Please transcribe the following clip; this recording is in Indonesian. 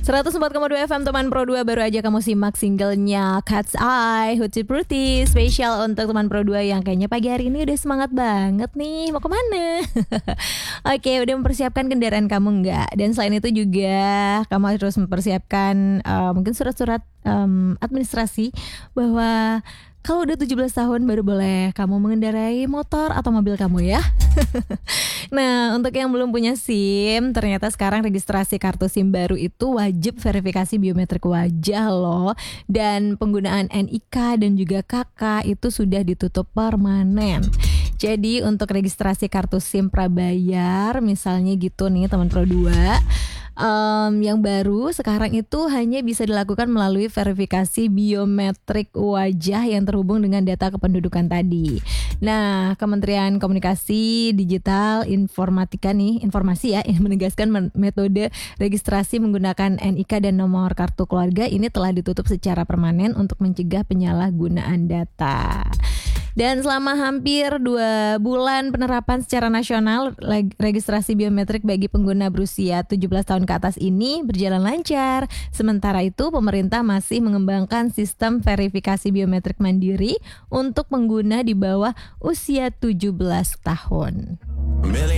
104,2 FM teman Pro 2, baru aja kamu simak singlenya Cat's Eye Hootie Fruity, spesial untuk teman Pro 2 yang kayaknya pagi hari ini udah semangat banget nih. Mau kemana? Oke, udah mempersiapkan kendaraan kamu nggak? Dan selain itu juga kamu harus mempersiapkan mungkin surat-surat administrasi bahwa kalau udah 17 tahun baru boleh kamu mengendarai motor atau mobil kamu ya. Nah, untuk yang belum punya SIM, ternyata sekarang registrasi kartu SIM baru itu wajib verifikasi biometrik wajah loh. Dan penggunaan NIK dan juga KK itu sudah ditutup permanen. Jadi untuk registrasi kartu SIM prabayar misalnya gitu nih teman Pro 2, yang baru sekarang itu hanya bisa dilakukan melalui verifikasi biometrik wajah yang terhubung dengan data kependudukan tadi. Nah, Kementerian Komunikasi Digital Informasi yang menegaskan metode registrasi menggunakan NIK dan nomor kartu keluarga ini telah ditutup secara permanen untuk mencegah penyalahgunaan data. Dan selama hampir 2 bulan penerapan secara nasional, registrasi biometrik bagi pengguna berusia 17 tahun ke atas ini berjalan lancar. Sementara itu, pemerintah masih mengembangkan sistem verifikasi biometrik mandiri untuk pengguna di bawah usia 17 tahun.